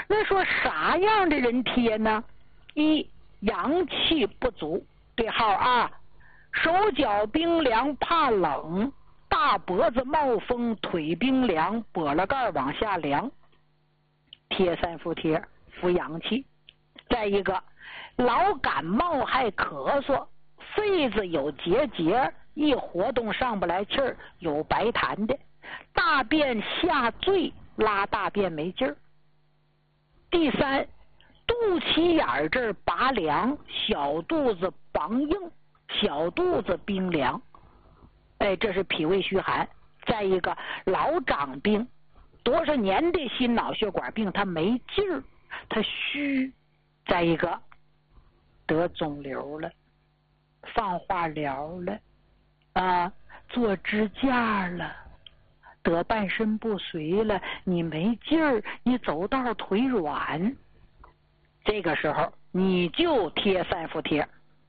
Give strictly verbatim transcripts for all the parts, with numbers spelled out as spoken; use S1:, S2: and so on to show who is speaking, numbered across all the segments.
S1: 那说啥样的人贴呢？一，阳气不足，对号二，手脚冰凉怕冷，大脖子冒风，腿冰凉，脖了盖往下凉，贴三伏贴扶阳气。再一个，老感冒还咳嗽，肺子有结节，一活动上不来气儿，有白痰的，大便下坠，拉大便没劲儿。第三，肚脐眼这儿拔凉，小肚子梆硬，小肚子冰凉，哎，这是脾胃虚寒。再一个，老长病，多少年的心脑血管病，他没劲儿，他虚。再一个，得肿瘤了，放化疗了，啊，做支架了，得半身不遂了，你没劲儿，你走道腿软，这个时候你就贴三伏贴。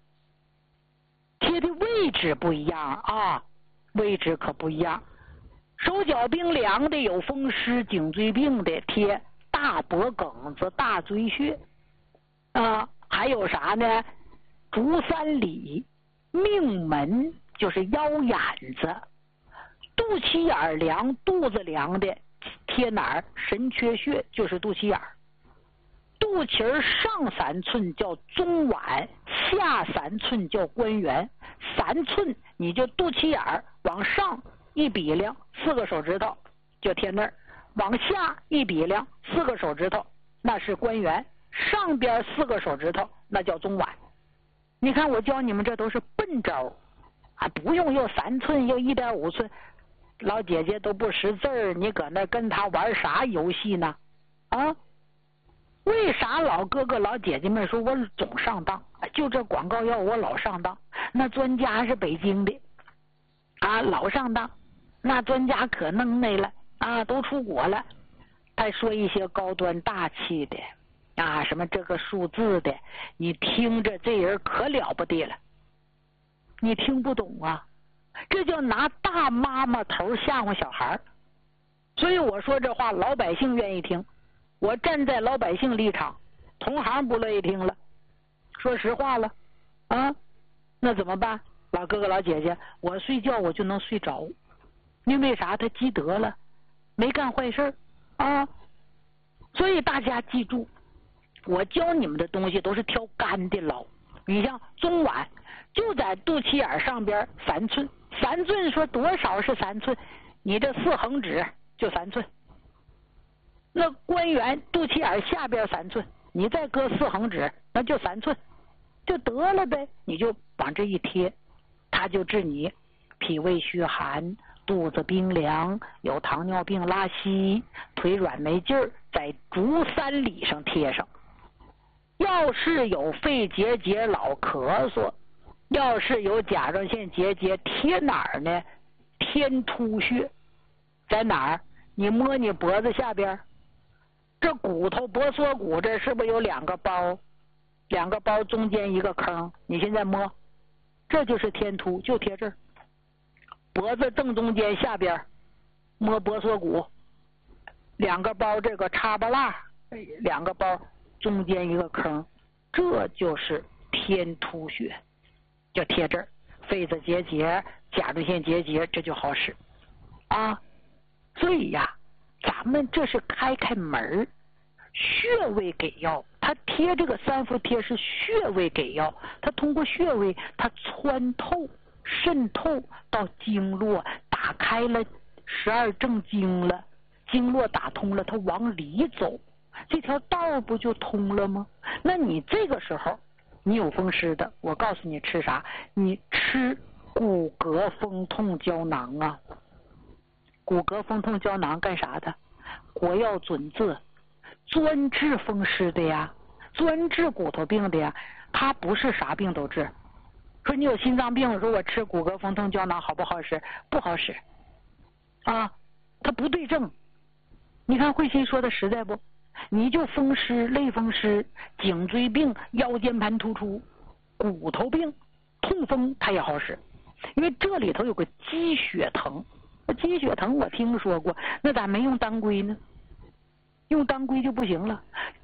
S1: 贴的位置不一样啊，位置可不一样。手脚冰凉的，有风湿颈椎病的，贴大脖梗子、大椎穴啊，还有啥呢？足三里、命门就是腰眼子，肚脐眼凉、肚子凉的贴哪儿？神阙穴就是肚脐眼，肚脐上三寸叫中脘，下三寸叫关元，三寸你就肚脐眼往上一比量，四个手指头就贴那儿，往下一比量，四个手指头那是关元，上边四个手指头那叫中脘。你看我教你们这都是笨招啊，不用又三寸又一点五寸，老姐姐都不识字儿，你搁那跟他玩啥游戏呢？啊？为啥老哥哥老姐姐们说我总上当？就这广告要我老上当，那专家是北京的啊，老上当，那专家可能耐了啊，都出国了。他说一些高端大气的啊，什么这个数字的，你听着这人可了不得了，你听不懂啊，这叫拿大妈妈头吓唬小孩。所以我说这话老百姓愿意听，我站在老百姓立场，同行不乐意听了，说实话了啊，那怎么办？老哥哥老姐姐，我睡觉我就能睡着，因为啥？他积德了，没干坏事啊。所以大家记住，我教你们的东西都是挑干的捞。你像中脘就在肚脐眼上边三寸，三寸说多少是三寸？你这四横指就三寸。那关元肚脐眼下边三寸，你再搁四横指，那就三寸，就得了呗。你就往这一贴，它就治你脾胃虚寒、肚子冰凉、有糖尿病拉稀、腿软没劲儿，在足三里上贴上。要是有肺结节、老咳嗽，要是有甲状腺结节，贴哪儿呢？天突穴在哪儿？你摸你脖子下边，这骨头脖锁骨这是不是有两个包？两个包中间一个坑，你现在摸，这就是天突，就贴这儿。脖子正中间下边摸脖锁骨，两个包这个插巴拉，两个包中间一个坑，这就是天突穴，就贴这儿。肺子结节、甲状腺结节这就好使啊。所以呀，咱们这是开开门，穴位给药，它贴这个三伏贴是穴位给药，它通过穴位它穿透渗透到经络，打开了十二正经了，经络打通了，它往里走，这条道不就通了吗？那你这个时候你有风湿的，我告诉你吃啥？你吃骨骼风痛胶囊啊。骨骼风痛胶囊干啥的？国药准字，专治风湿的呀，专治骨头病的呀，它不是啥病都治。说你有心脏病，说我吃骨骼风痛胶囊好不好使？不好使啊，它不对症。你看慧心说的实在不？你就风湿、类风湿、颈椎病、腰间盘突出、骨头病、痛风，它也好使，因为这里头有个积血藤。积血藤我听说过，那咋没用当归呢？用当归就不行了。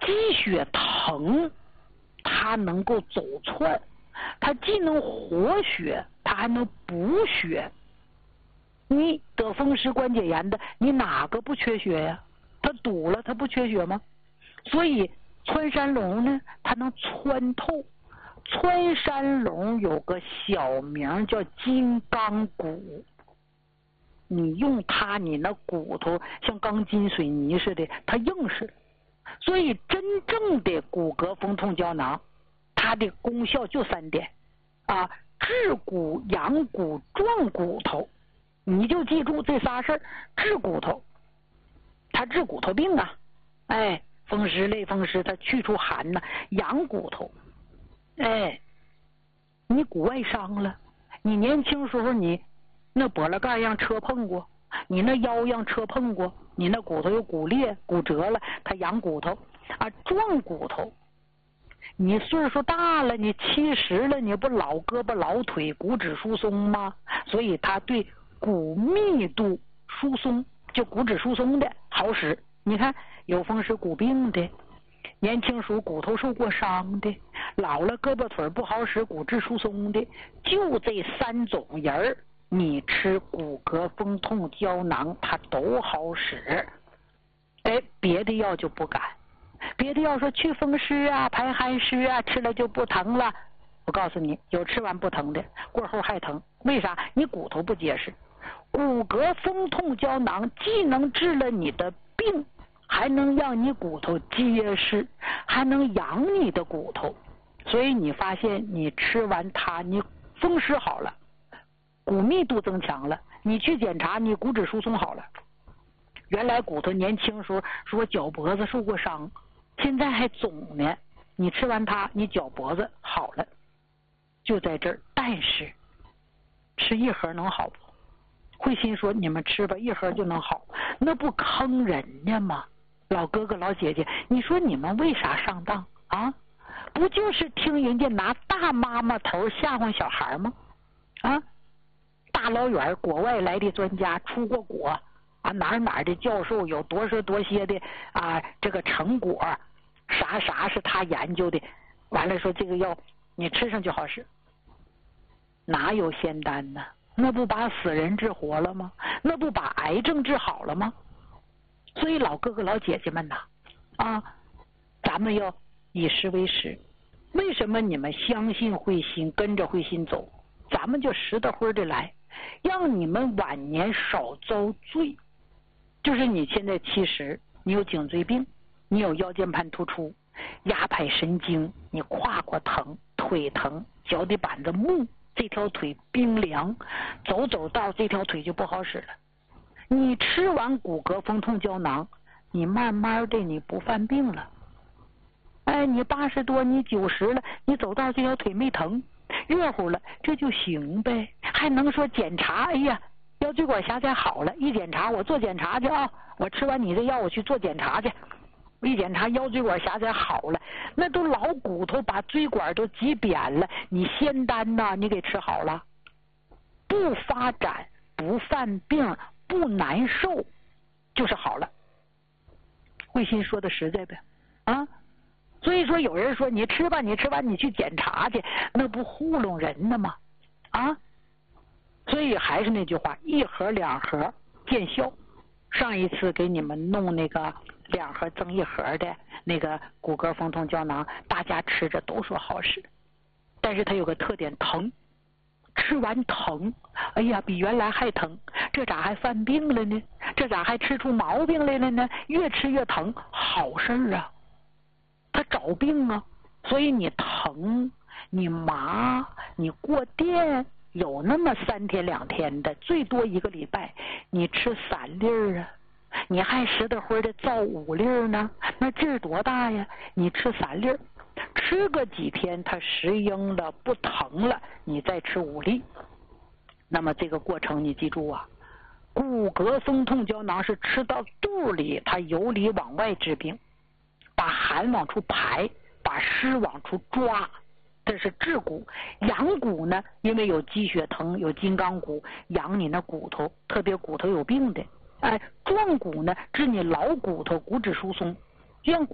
S1: 积血疼，它能够走窜，它既能活血，它还能补血。你得风湿关节炎的，你哪个不缺血呀？它堵了，它不缺血吗？所以穿山龙呢，它能穿透。穿山龙有个小名叫金刚骨，你用它，你那骨头像钢筋水泥似的，它硬实。所以真正的骨骼风痛胶囊，它的功效就三点啊：治骨、养骨、壮骨头。你就记住这仨事儿。治骨头，它治骨头病啊，哎，风湿类风湿，它去除寒呐、啊。养骨头，哎，你骨外伤了，你年轻时候你那脖子盖让车碰过，你那腰让车碰过，你那骨头有骨裂骨折了，它养骨头啊。壮骨头，你岁数大了，你七十了，你不老胳膊老腿骨质疏松吗？所以它对骨密度疏松，就骨质疏松的好使。你看有风湿骨病的，年轻时候骨头受过伤的，老了胳膊腿不好使骨质疏松的，就这三种人你吃骨骼风痛胶囊它都好使。哎，别的药就不敢，别的药说祛风湿啊排寒湿啊吃了就不疼了，我告诉你，有吃完不疼的，过后还疼。为啥？你骨头不结实。骨骼风痛胶囊既能治了你的病，还能让你骨头结实，还能养你的骨头。所以你发现你吃完它，你风湿好了，骨密度增强了，你去检查你骨质疏松好了。原来骨头年轻时候说脚脖子受过伤，现在还肿呢，你吃完它，你脚脖子好了，就在这儿。但是吃一盒能好不？慧心说你们吃吧，一盒就能好，那不坑人家吗？老哥哥老姐姐，你说你们为啥上当啊？不就是听人家拿大妈妈头吓唬小孩吗？啊，大老远国外来的专家，出过国啊，哪哪的教授有多少多些的啊，这个成果啥啥是他研究的，完了说这个药你吃上就好使，哪有仙丹呢？那不把死人治活了吗？那不把癌症治好了吗？所以老哥哥老姐姐们呐，啊，咱们要以实为实。为什么你们相信慧心，跟着慧心走？咱们就实得灰的来，让你们晚年少遭罪。就是你现在七十，你有颈椎病，你有腰间盘突出，压迫神经，你胯骨疼，腿疼，脚底板子木，这条腿冰凉，走走道这条腿就不好使了。你吃完骨骼风痛胶囊，你慢慢的你不犯病了。哎，你八十多，你九十了，你走道这条腿没疼，热乎了，这就行呗。还能说检查？哎呀，腰椎管狭窄好了，一检查我做检查去啊！我吃完你的药，我去做检查去。一检查腰椎管狭窄好了，那都老骨头把椎管都挤扁了，你仙丹呐，你给吃好了，不发展，不犯病，不难受，就是好了。慧心说的实在呗，啊！所以说有人说你吃吧，你吃完你去检查去，那不糊弄人呢吗？啊！所以还是那句话，一盒两盒见效。上一次给你们弄那个两盒赠一盒的那个骨骼风痛胶囊，大家吃着都说好使，但是它有个特点，疼，吃完疼，哎呀，比原来还疼，这咋还犯病了呢？这咋还吃出毛病来了呢？越吃越疼，好事儿啊，他找病啊。所以你疼，你麻，你过电，有那么三天两天的，最多一个礼拜，你吃三粒儿啊，你还实得会的造五粒儿呢，那劲儿多大呀？你吃三粒儿，吃个几天它适应了不疼了，你再吃五粒。那么这个过程你记住啊，骨骼风痛胶囊是吃到肚里，它由里往外治病，把寒往出排，把湿往出抓，这是治骨。养骨呢，因为有积血疼，有金刚骨，养你那骨头，特别骨头有病的。哎，壮骨呢，治你老骨头骨质疏松，让骨